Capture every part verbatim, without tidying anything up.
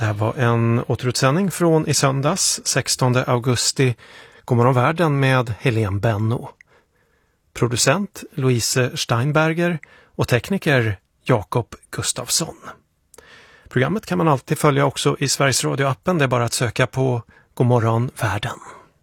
Det här var en återutsändning från i söndags, sextonde augusti. God morgon världen med Helene Benno. Producent Louise Steinberger och tekniker Jakob Gustafsson. Programmet kan man alltid följa också i Sveriges Radio-appen. Det är bara att söka på God morgon världen.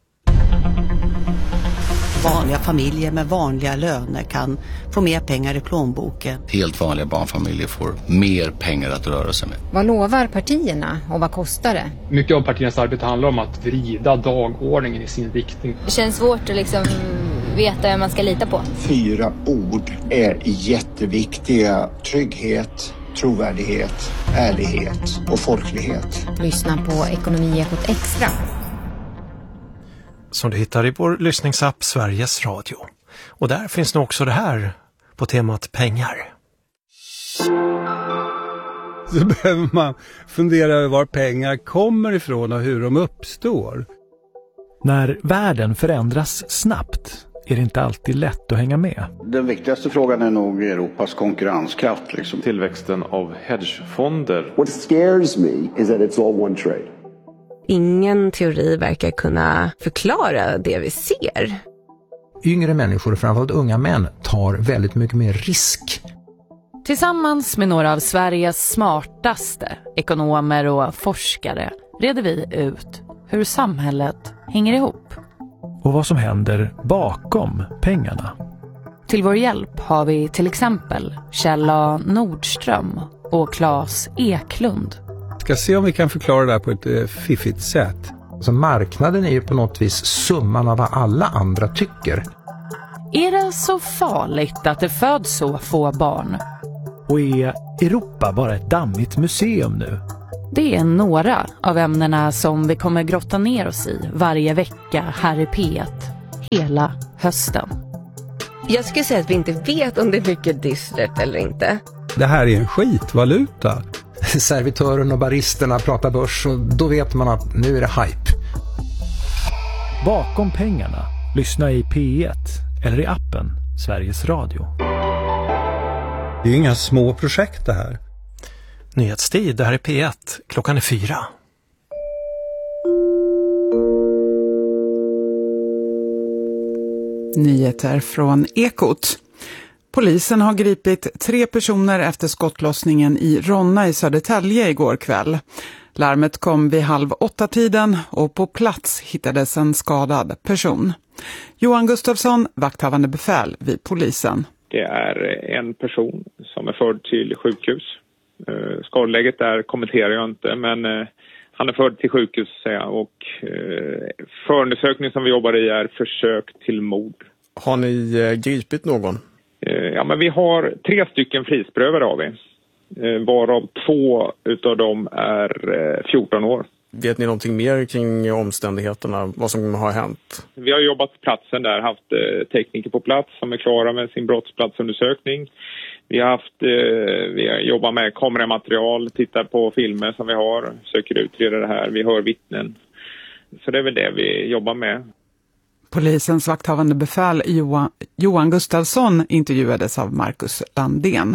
Vanliga familjer med vanliga löner kan få mer pengar i plånboken. Helt vanliga barnfamiljer får mer pengar att röra sig med. Vad lovar partierna och vad kostar det? Mycket av partiernas arbete handlar om att vrida dagordningen i sin riktning. Det känns svårt att liksom veta vem man ska lita på. Fyra ord är jätteviktiga. Trygghet, trovärdighet, ärlighet och folklighet. Lyssna på Ekonomiekot Extra. Som du hittar i vår lyssningsapp Sveriges Radio. Och där finns nog också det här på temat pengar. Så behöver man fundera över var pengar kommer ifrån och hur de uppstår. När världen förändras snabbt är det inte alltid lätt att hänga med. Den viktigaste frågan är nog Europas konkurrenskraft. Liksom. Tillväxten av hedgefonder. What scares me is that it's all one trade. Ingen teori verkar kunna förklara det vi ser. Yngre människor, framförallt unga män, tar väldigt mycket mer risk. Tillsammans med några av Sveriges smartaste ekonomer och forskare reder vi ut hur samhället hänger ihop. Och vad som händer bakom pengarna. Till vår hjälp har vi till exempel Kjell A. Nordström och Claes Eklund. Ska se om vi kan förklara det här på ett eh, fiffigt sätt. Så marknaden är ju på något vis summan av vad alla andra tycker. Är det så farligt att det föds så få barn? Och är Europa bara ett dammigt museum nu? Det är några av ämnena som vi kommer grotta ner oss i varje vecka här i P ett hela hösten. Jag skulle säga att vi inte vet om det är mycket dystert eller inte. Det här är en skitvaluta. Servitören och baristerna pratar börs och då vet man att nu är det hype. Bakom pengarna, lyssna i P ett eller i appen Sveriges Radio. Det är ju inga små projekt det här. Nyhetstid, det här är P ett. Klockan är fyra. Nyheter från Ekot. Polisen har gripit tre personer efter skottlossningen i Ronna i Södertälje igår kväll. Larmet kom vid halv åtta tiden och på plats hittades en skadad person. Johan Gustafsson, vakthavande befäl vid polisen. Det är en person som är förd till sjukhus. Skadeläget där kommenterar jag inte, men han är förd till sjukhus säger jag. Och förundersökningen som vi jobbar i är försök till mord. Har ni gripit någon? Ja, men vi har tre stycken frihetsberövade har vi. Varav två utav dem är fjorton år. Vet ni någonting mer kring omständigheterna, vad som har hänt? Vi har jobbat på platsen där, haft tekniker på plats som är klara med sin brottsplatsundersökning. Vi har haft, vi har jobbat med kameramaterial, tittar på filmer som vi har, söker utreda det här, vi hör vittnen. Så det är väl det vi jobbar med. Polisens vakthavande befäl Johan, Johan Gustafsson intervjuades av Marcus Landén.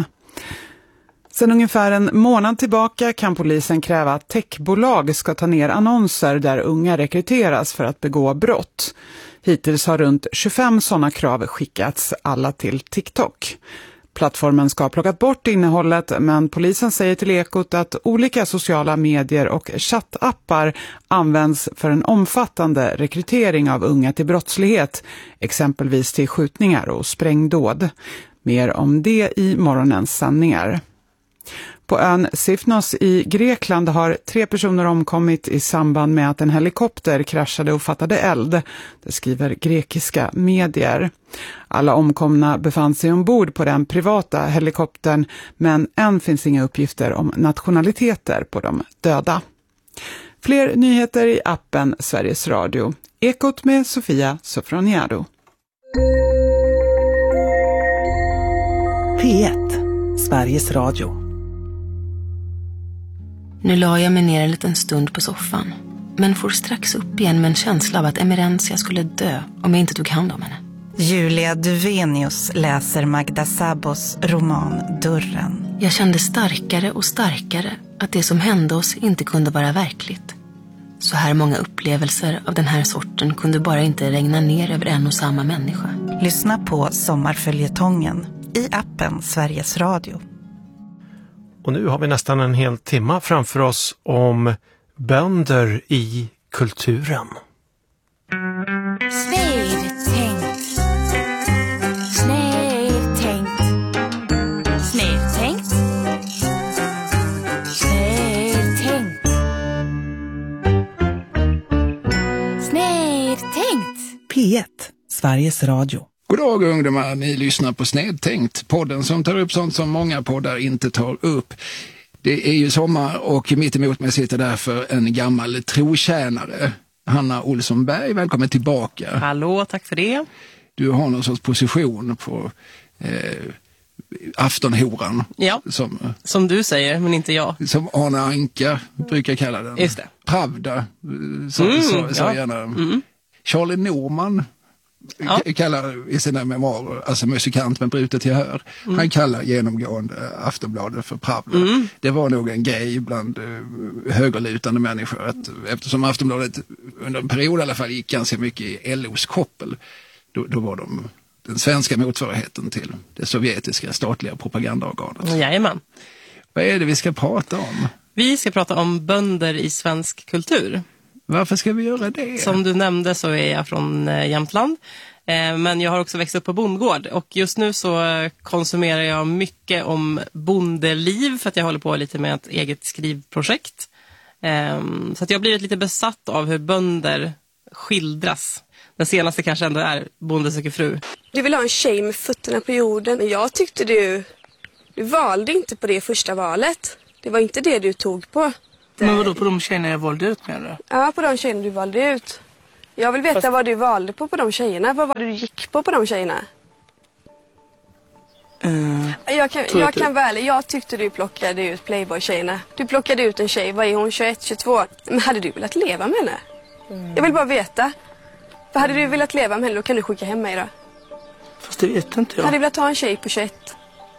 Sedan ungefär en månad tillbaka kan polisen kräva att techbolag ska ta ner annonser där unga rekryteras för att begå brott. Hittills har runt tjugofem sådana krav skickats, alla till TikTok. Plattformen ska ha plockat bort innehållet, men polisen säger till Ekot att olika sociala medier och chattappar används för en omfattande rekrytering av unga till brottslighet, exempelvis till skjutningar och sprängdåd. Mer om det i morgonens sändningar. På ön Sifnos i Grekland har tre personer omkommit i samband med att en helikopter kraschade och fattade eld. Det skriver grekiska medier. Alla omkomna befann sig ombord på den privata helikoptern, men än finns inga uppgifter om nationaliteter på de döda. Fler nyheter i appen Sveriges Radio. Ekot med Sofia Sofroniado. P ett, Sveriges Radio. Nu la jag mig ner en liten stund på soffan, men får strax upp igen med en känsla av att Emerentia skulle dö om jag inte tog hand om henne. Julia Duvenius läser Magda Sabos roman Dörren. Jag kände starkare och starkare att det som hände oss inte kunde vara verkligt. Så här många upplevelser av den här sorten kunde bara inte regna ner över en och samma människa. Lyssna på Sommarföljetongen i appen Sveriges Radio. Och nu har vi nästan en hel timme framför oss om bönder i kulturen. Snedtänkt. Snedtänkt. Snedtänkt. Snedtänkt. Snedtänkt. P ett, Sveriges Radio. God dag ungdomar, ni lyssnar på Snedtänkt, podden som tar upp sånt som många poddar inte tar upp. Det är ju sommar och mitt emot mig sitter därför en gammal trotjänare. Hanna Olsson Berg, välkommen tillbaka. Hallå, tack för det. Du har någon sorts position på eh, aftonhoran. Ja, som, som du säger, men inte jag. Som Arne Anka brukar kalla den. Just det. Pravda, så, mm, så, så ja. gärna. Mm. Charlie Norman ja. kallar i sina memoarer, alltså musikant med brutet gehör, mm. han kallar genomgående Aftonbladet för Pravda. Mm. Det var nog en grej bland uh, högerlutande människor, att, eftersom Aftonbladet under en period i alla fall gick ganska mycket i L O:s koppel, då, då var de den svenska motsvarigheten till det sovjetiska statliga propagandaorganet. Jajamän. Vad är det vi ska prata om? Vi ska prata om bönder i svensk kultur. Varför ska vi göra det? Som du nämnde så är jag från eh, Jämtland. Eh, men jag har också växt upp på bondgård. Och just nu så eh, konsumerar jag mycket om bondeliv. För att jag håller på lite med ett eget skrivprojekt. Eh, så att jag har blivit lite besatt av hur bönder skildras. Den senaste kanske ändå är Bonde söker fru. Du vill ha en tjej med fötterna på jorden. Men jag tyckte du... Du valde inte på det första valet. Det var inte det du tog på. Men vadå, på de tjejerna jag valde ut med det? Ja, på de tjejerna du valde ut. Jag vill veta Fast... vad du valde på på de tjejerna. Vad var det du gick på på de tjejerna? Uh, jag kan, jag kan väl, jag tyckte du plockade ut Playboy-tjejerna. Du plockade ut en tjej, vad är hon, tjugoett, tjugotvå? Men hade du velat leva med henne? Mm. Jag vill bara veta. Vad hade du velat leva med henne, då kan du skicka hem mig då. Fast det vet inte jag. Hade du velat ha en tjej på tjugoett?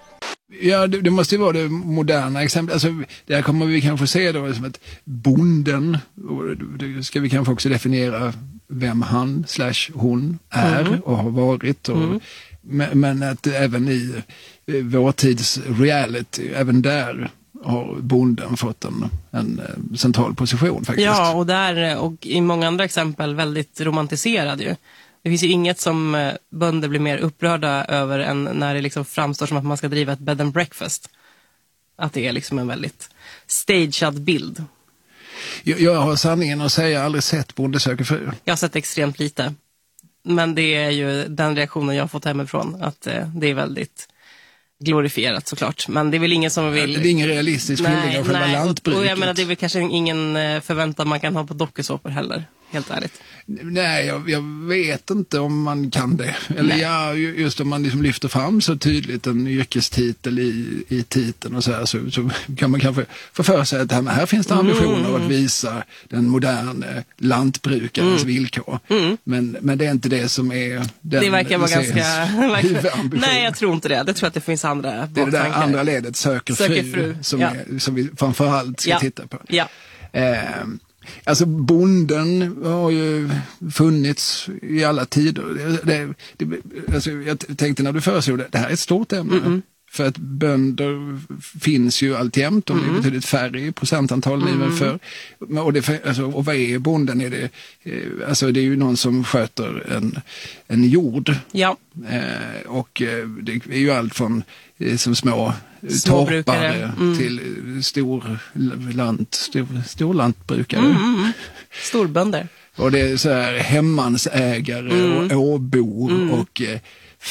Ja, det, det måste ju vara det moderna exemplet. Alltså, där kommer vi kanske se då som att bonden, och det ska vi kanske också definiera vem han slash hon är mm. och har varit. Och, mm. men, men att även i vår tids reality, även där har bonden fått en, en central position faktiskt. Ja, och där och i många andra exempel väldigt romantiserad ju. Det finns ju inget som bönder blir mer upprörda över än när det liksom framstår som att man ska driva ett bed and breakfast. Att det är liksom en väldigt stagead bild. Jag, jag har sanningen att säga aldrig sett Bonde söker fru. Jag har sett extremt lite. Men det är ju den reaktionen jag har fått hemifrån. Att eh, det är väldigt glorifierat såklart. Men det är väl ingen som vill... Det är ingen realistisk skildring av själva lantbruket. Och jag menar, det är väl kanske ingen förväntan man kan ha på dokusåpor heller. Helt ärligt. Nej, jag, jag vet inte om man kan det. Eller ja, just om man liksom lyfter fram så tydligt en yrkestitel i, i titeln och så här, så, så kan man kanske få för sig att här, här finns det ambitioner mm. att visa den moderna lantbrukarens mm. villkor. Mm. Men, men det är inte det som är den, det verkar vara ganska huvudambition. Nej, jag tror inte det. Det tror att det finns andra baktankar. Det är det där andra ledet, söker, söker fru, fru. Som, ja. är, som vi framförallt ska ja. titta på. Ja. Eh, Alltså bonden har ju funnits i alla tider. Det, det, alltså jag tänkte när du föreslog det, det här är ett stort ämne. Mm-mm. För att bönder finns ju alltjämt, de mm. är betydligt färre i procentantal mm. än förr. Och, det, alltså, och vad är bonden? Är det, alltså det är ju någon som sköter en, en jord. Ja. Eh, och det är ju allt från som små torpare mm. till stor, lant, stor, stor lantbrukare. Mm, mm. Storbönder. Och det är så här hemmansägare mm. och åbor mm. och eh,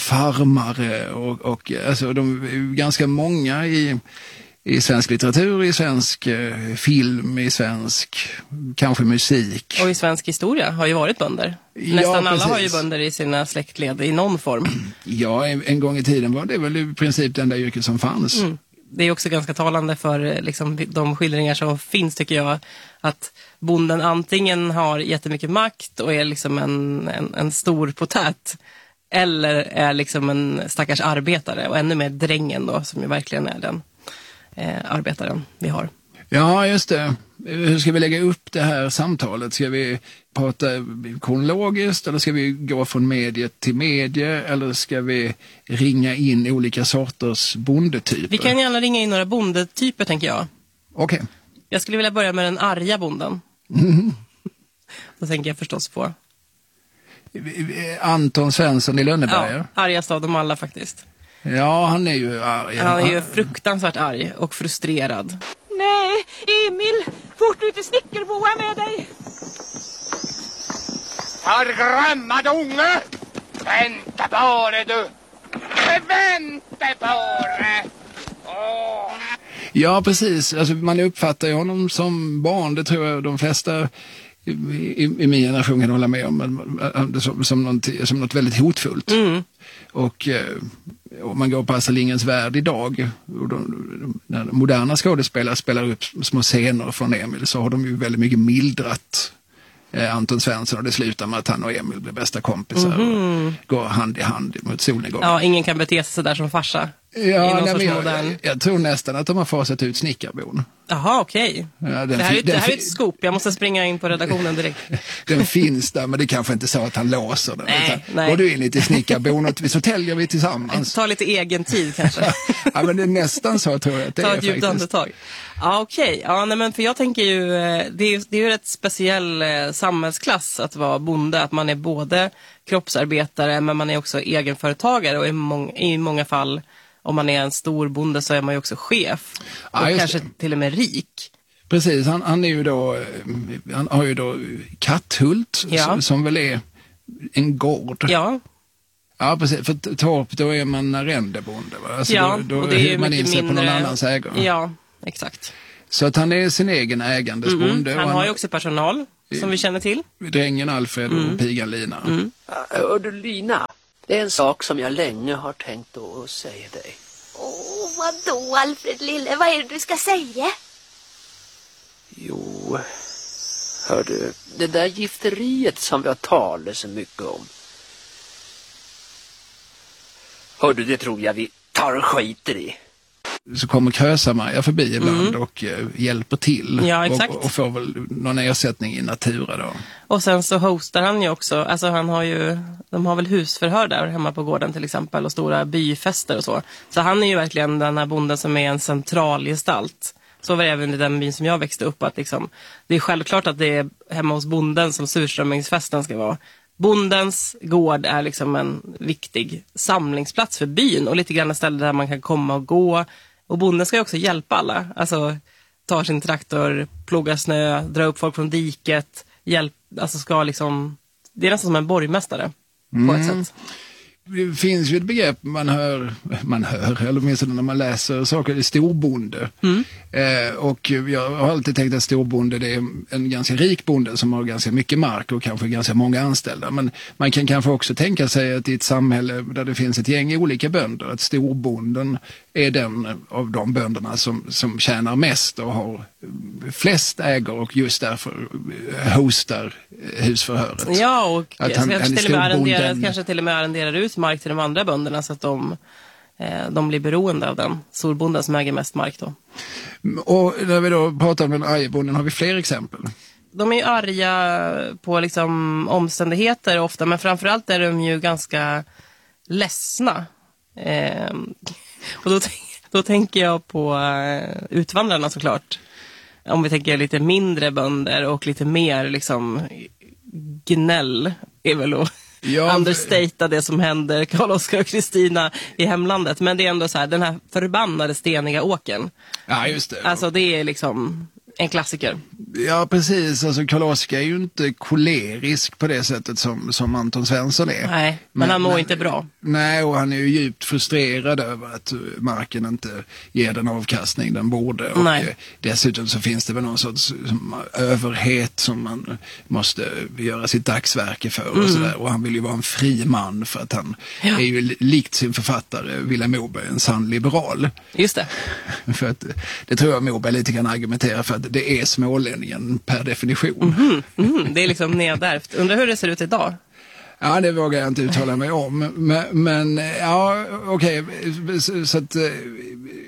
farmare och, och alltså de är ju ganska många i, i svensk litteratur, i svensk eh, film, i svensk kanske musik. Och i svensk historia har ju varit bönder. Nästan ja, alla har ju bönder i sina släktled i någon form. Ja, en, en gång i tiden var det väl i princip den där yrket som fanns. Mm. Det är också ganska talande för liksom, de skildringar som finns, tycker jag, att bonden antingen har jättemycket makt och är liksom en, en, en stor potät, eller är liksom en stackars arbetare, och ännu mer drängen då, som ju verkligen är den eh, arbetaren vi har. Ja, just det. Hur ska vi lägga upp det här samtalet? Ska vi prata kronologiskt eller ska vi gå från medie till medie eller ska vi ringa in olika sorters bondetyper? Vi kan gärna ringa in några bondetyper, tänker jag. Okej. Okay. Jag skulle vilja börja med den arga bonden. Mm. Då tänker jag förstås på Anton Svensson i Lönneberga. Ja, argast av dem alla faktiskt. Ja, han är ju arg. Han är ju fruktansvärt arg och frustrerad. Nej, Emil, fort ut i snickerboa med dig. Förgrömmad unge! Vänta bara du! Vänta bara! Åh! Ja, precis. Alltså, man uppfattar ju honom som barn, det tror jag de flesta i, i, i min generation kan hålla med om, som, som, något, som något väldigt hotfullt. Mm. Och om man går på Astrid Lindgrens värld idag, och de, när moderna skådespelare spelar upp små scener från Emil, så har de ju väldigt mycket mildrat eh, Anton Svensson, och det slutar med att han och Emil blir bästa kompisar mm-hmm. och går hand i hand mot solnedgången. Ja, ingen kan bete sig så där som farsa. Ja, nej, jag, modern... jag tror nästan att de har fasat ut snickarbon. Jaha, okej. Okay. Ja, det här, är, det här är ett scoop. Jag måste springa in på redaktionen direkt. Den finns där, men det kanske inte så att han låser den. Nej, nej. Går du in lite i snickarbon och så täljer vi tillsammans. Ta lite egen tid kanske. Ja, men det är nästan så, tror jag att det Ta är ett djupt andetag. Ja, okej. Okay. Ja, nej, men för jag tänker ju, det är, det är ju ett speciell eh, samhällsklass att vara bonde. Att man är både kroppsarbetare, men man är också egenföretagare. Och i, mång, i många fall, om man är en stor bonde, så är man ju också chef. Och ja, kanske till och med rik. Precis, han, han är ju då, han har ju då Katthult, ja. som, som väl är en gård. Ja. Ja, precis. För Torp, då är man arrendebonde, va? Alltså ja, då, då och det är ju man mycket in sig mindre... på någon annans ägare. Ja, exakt. Så att han är sin egen ägandes mm-hmm. bonde. Han, han har ju också personal, som vi känner till. Drängen Alfred mm. och pigan Lina. Mm. Hör du, Lina? Det är en sak som jag länge har tänkt att säga dig. Åh, vadå, Alfred lille? Vad är det du ska säga? Jo, hör du, det där gifteriet som vi har talat så mycket om. Hör du, det tror jag vi tar och skiter i. Så kommer Krösa-Maja förbi ibland mm. och uh, hjälper till. Ja, exakt. Och, och får väl någon ersättning i natura då. Och sen så hostar han ju också, alltså han har ju, de har väl husförhör där hemma på gården till exempel och stora byfester och så. Så han är ju verkligen den här bonden som är en central gestalt. Så var det även i den byn som jag växte upp, att liksom, det är självklart att det är hemma hos bonden som surströmmingsfesten ska vara. Bondens gård är liksom en viktig samlingsplats för byn och lite grann ett ställe där man kan komma och gå. Och bonden ska ju också hjälpa alla. Alltså ta sin traktor, ploga snö, dra upp folk från diket, hjälp, alltså ska liksom, det är nästan som en borgmästare mm. på ett sätt. Det finns ju ett begrepp man hör, man hör eller åtminstone när man läser saker, det är storbonde. Mm. Eh, och jag har alltid tänkt att storbonde, det är en ganska rik bonde som har ganska mycket mark och kanske ganska många anställda. Men man kan kanske också tänka sig att i ett samhälle där det finns ett gäng olika bönder, att storbonden är den av de bönderna som, som tjänar mest och har flest ägor och just därför hostar husförhöret. Ja, och att han, kanske, han till och med arrenderar, kanske till och med arrenderar ut mark till de andra bönderna så att de, eh, de blir beroende av den storbonden som äger mest mark då. Och när vi då pratar om den arga bonden, har vi fler exempel? De är ju arga på liksom omständigheter ofta, men framförallt är de ju ganska ledsna. Eh, och då, då tänker jag på eh, utvandrarna såklart. Om vi tänker lite mindre bönder och lite mer liksom gnäll är väl att ja, understata det som händer Karl-Oskar och Kristina i hemlandet. Men det är ändå så här, den här förbannade steniga åken. Ja, just det. Alltså det är liksom en klassiker. Ja, precis. Alltså Karl-Oskar är ju inte kolerisk på det sättet som, som Anton Svensson är. Nej, men, men han mår men, inte bra. Nej, och han är ju djupt frustrerad över att marken inte ger den avkastning den borde. Och nej. Dessutom så finns det väl någon sorts som, överhet som man måste göra sitt dagsverke för och mm. sådär. Och han vill ju vara en fri man för att han ja. är ju likt sin författare Vilhelm Moberg en sann liberal. Just det. För att det tror jag Moberg lite kan argumentera för att det är smålänningen per definition. Mm-hmm. Mm, det är liksom nedärvt. Undrar hur det ser ut idag? Ja, det vågar jag inte uttala mig om. Men, men ja, okej. Okay. Så, så att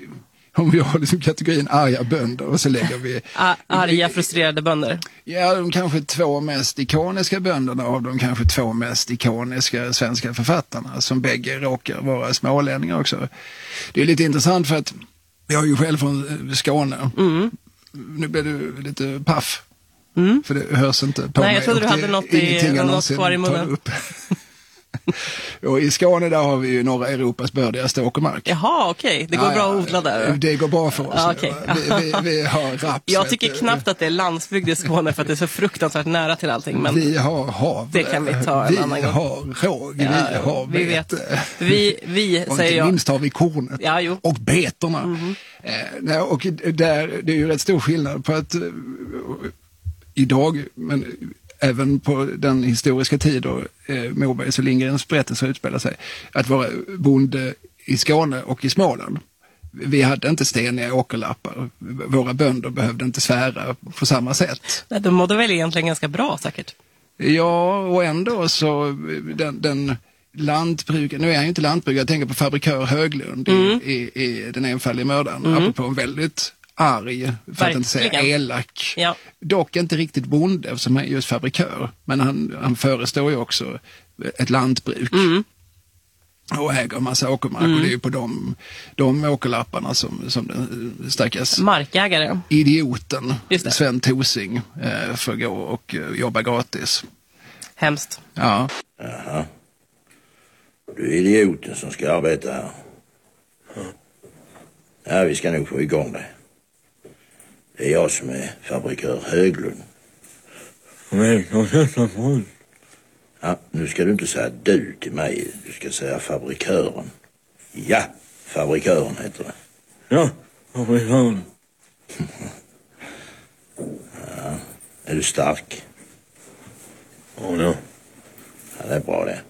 om vi har liksom kategorin arga bönder och så lägger vi... A- arga, frustrerade bönder? Ja, de kanske två mest ikoniska bönderna av de kanske två mest ikoniska svenska författarna, som bägge råkar vara smålänningar också. Det är lite intressant för att jag är ju själv från Skåne. Mm. Nu blir du lite paff. Mm. För det hörs inte på Nej, mig. jag trodde du hade något, i, något kvar i munnen. Och i Skåne där har vi ju norra Europas bördigaste åkermark. Jaha, okej. Okay. Det går ja, bra att odla där. Det går bra för oss. Ja, okay. vi, vi, vi har raps. Jag tycker knappt att det är landsbygd i Skåne för att det är så fruktansvärt nära till allting. Men vi har hav. Det kan vi ta en vi annan gång. Vi har råg, ja, vi har vi vet. Vi, vi och säger jag. Och minst har vi kornet. Ja, jo. Och betorna. Mm-hmm. Eh, och där, det är ju rätt stor skillnad på att uh, idag, men även på den historiska tid då eh, Mobergs och Lindgrens berättelse utspelar sig, att vara bonde i Skåne och i Småland. Vi hade inte steniga åkerlappar. Våra bönder behövde inte svära på samma sätt. Nej, de mådde väl egentligen ganska bra säkert. Ja, och ändå så den, den lantbrukaren, nu är jag inte lantbrukare, jag tänker på fabrikör Höglund mm. i, i, i Den enfaldige mördaren, mm. apropå en väldigt arg, för Verkligen. Att inte säga elak. Ja. Dock inte riktigt bonde eftersom han är just fabrikör. Men han, han förestår ju också ett lantbruk. Mm. Och äger en massa åkermark. Mm. Och det är ju på de, de åkerlapparna som, som den stackars markägare. Idioten Sven Tosing eh, får gå och eh, jobba gratis. Hemskt. Ja. Jaha. Du är idioten som ska arbeta här. Ja, vi ska nog få igång det. Det är jag som är fabrikör Höglund. Nej, ja, nu ska du inte säga du till mig. Du ska säga fabrikören. Ja, fabrikören heter det. Ja, fabrikören. Ja, är du stark? Ja, ja. Ja, det är bra det.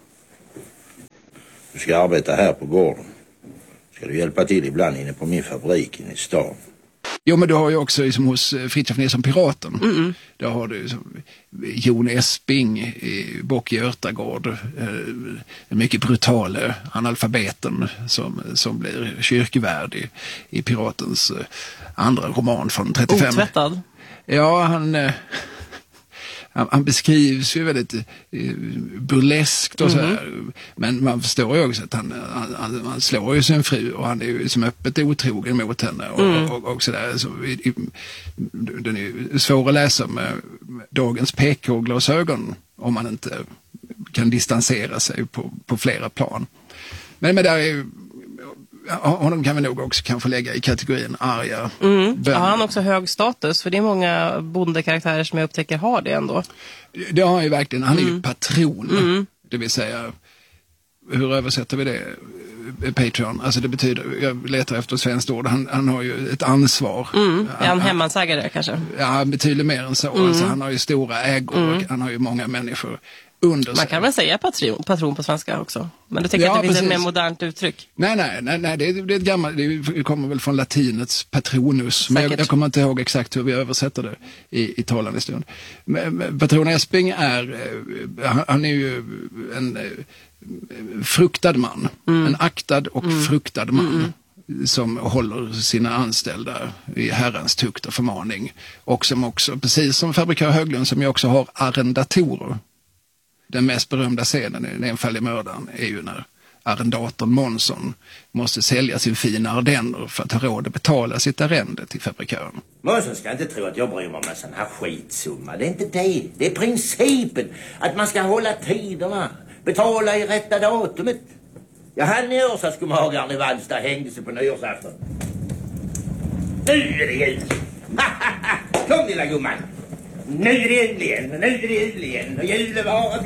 Du ska arbeta här på gården. Ska du hjälpa till ibland inne på min fabrik inne i stan? Jo, men du har ju också liksom, hos Fritiof Nilsson Piraten. Mm-mm. Där har du liksom, Jon Esping i Bock i Örtagård. Eh, mycket brutale analfabeten som, som blir kyrkvärd i, i Piratens eh, andra roman från trettiofem. Otvättad? Ja, han... Eh, Han, han beskrivs ju väldigt eh, burleskt och mm-hmm. så här. Men man förstår ju också att han, han, han, han slår ju sin fru och han är ju som öppet otrogen mot henne och, mm. och, och sådär. Så, i, den är ju svår att läsa med dagens P K-glasögon om man inte kan distansera sig på, på flera plan. Men, men där är ju honom kan vi nog också kanske lägga i kategorin arga mm. Ja, han har också hög status, för det är många bondekaraktärer som jag upptäcker har det ändå. Det har han ju verkligen, han är mm. ju patron, mm. det vill säga, hur översätter vi det? Patreon, alltså det betyder, jag letar efter ett svenskt ord, han, han har ju ett ansvar. Mm. Är han hemmansägare kanske? Ja, betydligt mer än så, mm. alltså, han har ju stora ägor mm. och han har ju många människor under Man kan väl säga patron, patron på svenska också. Men du tycker ja, att det finns precis. Ett mer modernt uttryck? Nej, nej, nej, nej det, är, det är ett gammalt, det kommer väl från latinets patronus. Men jag, jag kommer inte ihåg exakt hur vi översätter det i, i talande stund. Men, patron Esping är, han, han är ju en fruktad man. Mm. En aktad och mm. fruktad man. Mm. Som håller sina anställda i herrens tukt och förmaning. Och som också, precis som fabrikör Höglund, som ju också har arrendatorer. Den mest berömda scenen i Den enfaldige mördaren är ju när arrendatorn Månsson måste sälja sin fina ardenner för att ha råd att betala sitt arrende till fabrikören. Månsson ska inte tro att jag bryr mig om en sån här skitsumma. Det är inte det. Det är principen. Att man ska hålla tiderna. Betala i rätta datumet. Jag hade nyårsaskomagaren i Vallsta hängde sig på nyårsafton. Nu är det jul. Kom lilla gumman. Nu är det jul igen, nu är det jul igen, och julen var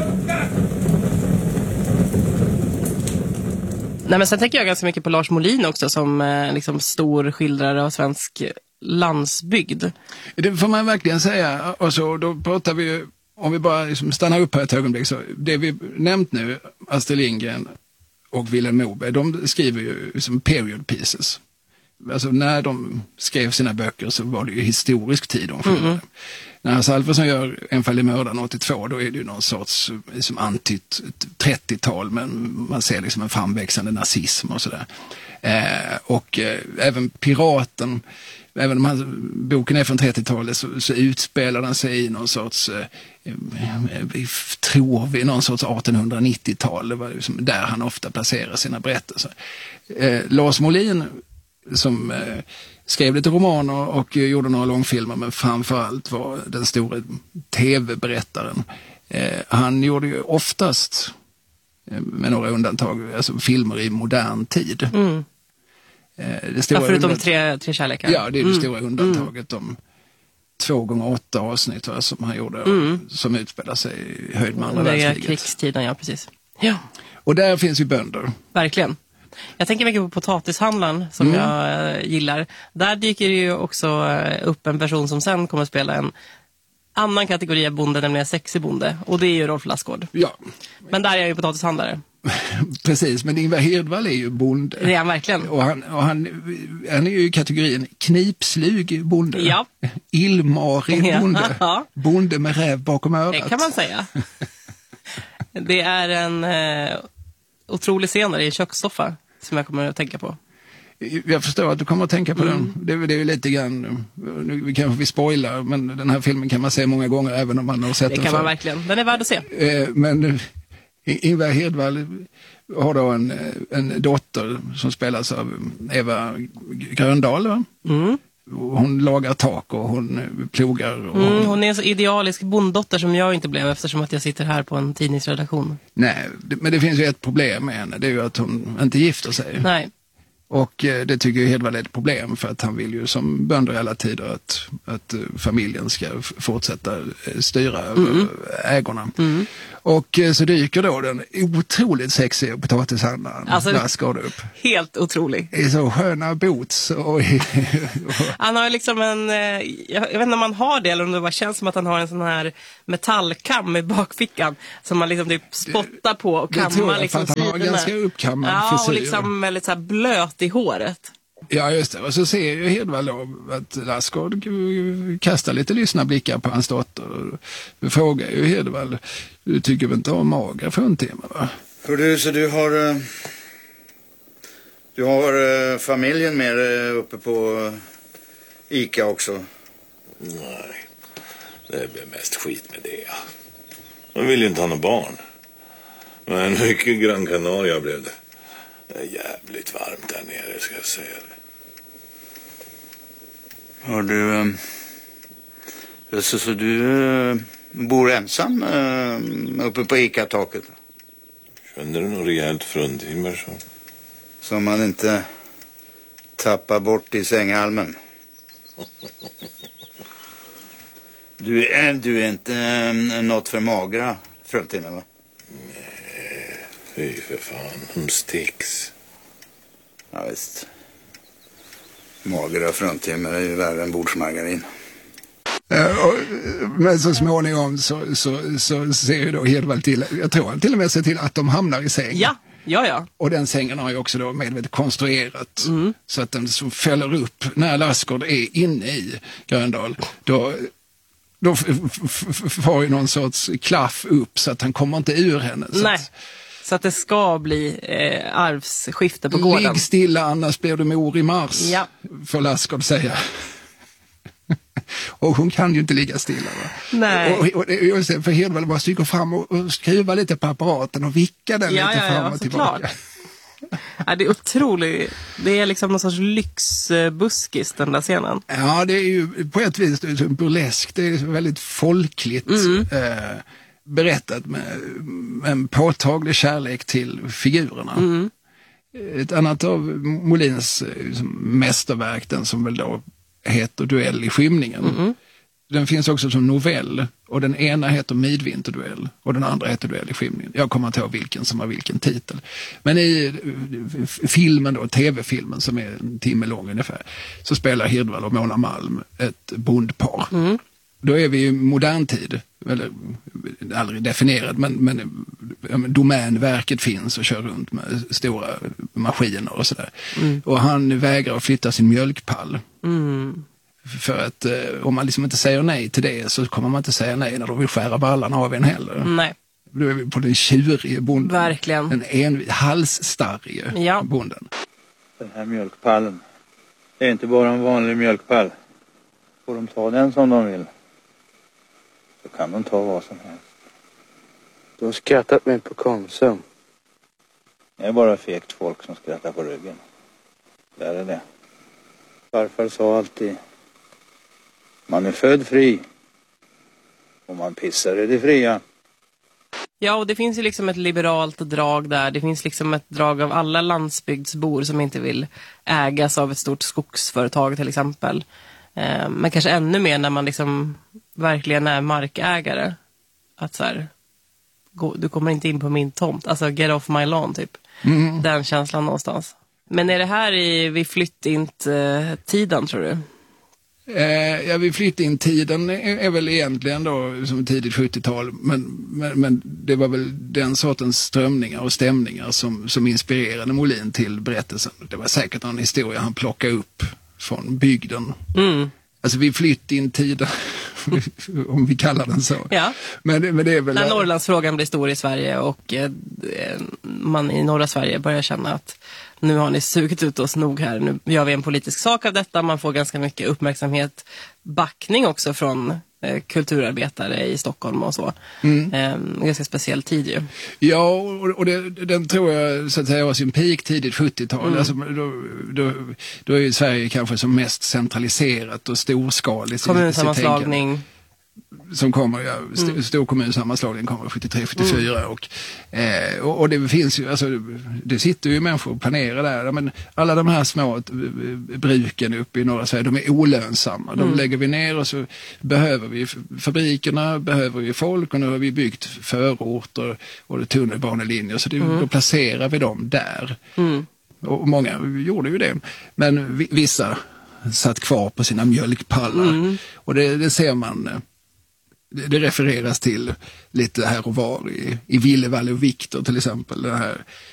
Nej, men sen tänker jag ganska mycket på Lars Molin också som eh, liksom stor skildrare av svensk landsbygd. Det får man verkligen säga, och så då pratar vi, om vi bara liksom stannar upp här ett ögonblick, så det vi nämnt nu, Astrid Lindgren och Vilhelm Moberg, de skriver ju som period pieces. Alltså när de skrev sina böcker så var det ju historisk tid de skildrade. Mm. När Hasse Alfredson gör En fall i mördaren åttiotvå, då är det ju någon sorts liksom antytt trettiotal, men man ser liksom en framväxande nazism och sådär. Eh, och eh, även Piraten, även om han, boken är från trettiotalet, så, så utspelar den sig i någon sorts, eh, vi tror vi, någon sorts artonhundranittiotal. Det var liksom där han ofta placerar sina berättelser. Eh, Lars Molin, som eh, skrev lite romaner och gjorde några långfilmer, men framförallt var den stora tv-berättaren. Eh, han gjorde ju oftast, eh, med några undantag, alltså filmer i modern tid. Mm. Eh, det stora ja, förutom undant- tre, tre kärlekar. Ja, det är det mm. stora undantaget. Mm. De två gånger åtta avsnitt va, som han gjorde, mm. som utspelar sig i höjd med andra världskriget. Krigstiden, ja precis. Ja. Och där finns ju bönder. Verkligen. Jag tänker mycket på potatishandlaren som mm. jag äh, gillar. Där dyker det ju också äh, upp en person som sen kommer att spela en annan kategori av bonde, nämligen sexig bonde. Och det är ju Rolf Lassgård. Ja. Men där är jag ju potatishandlare. Precis, men Ingvar Hirdwall är ju bonde. Det är han verkligen. Och han, och han, han är ju i kategorin knipslug bonde. Ja. Illmarig bonde. Ja. Bonde med räv bakom örat. Det kan man säga. Det är en eh, otrolig scen där i en kökssoffa som jag kommer att tänka på. Jag förstår att du kommer att tänka på mm. den. Det, det är ju lite grann, nu kanske vi spoilar, men den här filmen kan man se många gånger även om man har sett det den. Det kan för. man verkligen. Den är värd att se. Eh, men Ingvar Hirdwall har då en, en dotter som spelas av Eva Gröndahl, va? Mm. Hon lagar tak och hon plogar. Och mm, hon är en så idealisk bonddotter som jag inte blev, eftersom att jag sitter här på en tidningsredaktion. Nej, men det finns ju ett problem med henne. Det är ju att hon inte gifter sig. Nej. Och eh, det tycker ju Hirdwall är ett problem, för att han vill ju som bönder i alla tider att, att familjen ska f- fortsätta styra mm. ägorna. Mm. Och eh, så dyker då den otroligt sexiga potatishandlaren alltså, Lassgård upp. Helt otrolig. I så sköna boots. Och, och han har liksom en, jag vet inte om man har det eller om det bara känns som att han har en sån här metallkam i bakfickan som man liksom typ spottar på och kammar. Det tror jag, liksom, för att han har ganska uppkammad ja, frisyr. Ja, och liksom väldigt så här blöt i håret. Ja, just det. Och så ser ju Hirdwall då att Lassgård kastar lite lyssnarblickar på hans dotter. Och frågar ju Hirdwall, du tycker väl inte om magra fruntimmer, va? Hör du, så du har... Du har familjen med uppe på Ica också? Nej, det blir mest skit med det. De vill ju inte ha några barn. Men mycket Gran Canaria blev det. Det är jävligt varmt där nere, ska jag säga det. Hör du... Så, så du bor ensam uppe på Ica-taket? Känner du något rejält fruntimmer så? Som man inte tappar bort i sänghalmen. Du är, du är inte äh, något för magra fruntimmer, va? Nej, fy för fan. De sticks. Ja, visst. Magra fruntimmer är ju värre än bordsmargarin. Uh, och, men så småningom så, så, så ser ju då Hirdwall till, jag tror han till och med ser till att de hamnar i säng. Ja, ja, ja. Och den sängen har ju också då medvetet konstruerat mm. så att den så fäller upp när Lassgård är inne i Gröndahl. Då, då f- f- f- får ju någon sorts klaff upp så att han kommer inte ur henne. Så Nej. Att, Så att det ska bli eh, arvsskifte på gården. ligg stilla, annars blir du mor i mars, ja. får Lassgård säga. Och hon kan ju inte ligga stilla, va? Nej. Och, och, just det, för Hirdwall bara stycker fram och, och skruvar lite på apparaten och vickar den ja, lite ja, fram ja, och tillbaka. Klart. Ja, det är otroligt. Det är liksom någon sorts lyxbuskis, den där scenen. Ja, det är ju på ett vis burlesk. Det är väldigt folkligt mm. eh, berättat med, med en påtaglig kärlek till figurerna. Mm. Ett annat av Molins liksom, mästerverk, den som väl då heter Duell i skymningen. Mm. Den finns också som novell, och den ena heter Midvinterduell och den andra heter Duell i skymningen. Jag kommer inte ihåg vilken som har vilken titel. Men i filmen då, tv-filmen som är en timme lång ungefär, så spelar Hirdwall och Mona Malm ett bondpar. Mm. Då är vi i modern tid, eller aldrig definierat, men, men Domänverket finns och kör runt med stora maskiner och sådär. Mm. Och han vägrar att flytta sin mjölkpall. Mm. För att eh, om man liksom inte säger nej till det så kommer man inte säga nej när de vill skära ballarna av en heller. Nej. Då är vi på den tjurige bonden. Verkligen. Den en, halsstarrige ja. bonden. Den här mjölkpallen, det är inte bara en vanlig mjölkpall. Får de ta den som de vill, så kan de ta vad som helst. Du har skrattat mig på Konsum. Det är bara fegt folk som skrattar på ryggen. Där är det. Farfar sa alltid, man är född fri. Och man pissar i det fria. Ja, och det finns ju liksom ett liberalt drag där. Det finns liksom ett drag av alla landsbygdsbor som inte vill ägas av ett stort skogsföretag till exempel. Eh, men kanske ännu mer när man liksom verkligen är markägare. Att så här, gå, du kommer inte in på min tomt. Alltså get off my lawn typ. Mm. Den känslan någonstans. Men är det här i, vid flyttint-tiden tror du? Eh, ja, vid flyttintiden är, är väl egentligen då som tidigt sjuttiotal, men, men, men det var väl den sortens strömningar och stämningar som, som inspirerade Molin till berättelsen. Det var säkert en historia han plockade upp från bygden. Mm. Alltså vid flyttintiden, om vi kallar den så. Ja. Men, men det är väl... När Norrlandsfrågan blir stor i Sverige och eh, man i norra Sverige börjar känna att nu har ni sugit ut oss nog här. Nu gör vi en politisk sak av detta. Man får ganska mycket uppmärksamhet. Backning också från eh, kulturarbetare i Stockholm och så. Mm. Eh, ganska speciell tid ju. Ja, och, och det, den tror jag så att säga var sin peak tidigt sjuttiotal. Mm. Alltså, då, då, då är ju Sverige kanske som mest centraliserat och storskaligt. Kommunsammanslagning. Som kommer, ja, st- mm. storkommunsammanslagningen kommer sjuttiotre sjuttiofyra mm. och, eh, och, och det finns ju, alltså det sitter ju människor och planerar där, men alla de här små bruken uppe i norra Sverige, de är olönsamma, de mm. lägger vi ner och så behöver vi fabrikerna, behöver vi folk och nu har vi byggt förorter och tunnelbanelinjer så det, mm. då placerar vi dem där. Mm. Och många gjorde ju det, men vissa satt kvar på sina mjölkpallar mm. och det, det ser man. Det, det refereras till lite här och var i, i Villevall och Viktor till exempel. Den här